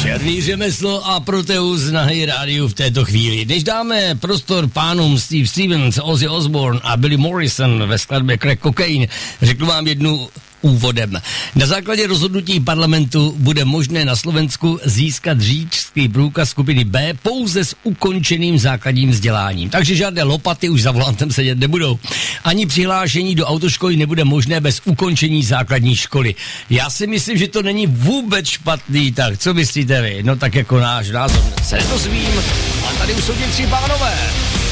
Černý řemeslo a Proteus na Hey rádiu v této chvíli. Než dáme prostor pánům Steve Stevens, Ozzy Osbourne a Billy Morrison ve skladbě Crack Cocaine, řeknu vám jednu úvodem. Na základě rozhodnutí parlamentu bude možné na Slovensku získat řidičský průkaz skupiny B pouze s ukončeným základním vzděláním. Takže žádné lopaty už za volantem sedět nebudou. Ani přihlášení do autoškoly nebude možné bez ukončení základní školy. Já si myslím, že to není vůbec špatný, tak co myslíte vy? No tak jako náš názor se nedozvím. A tady už jsou ti tři pánové.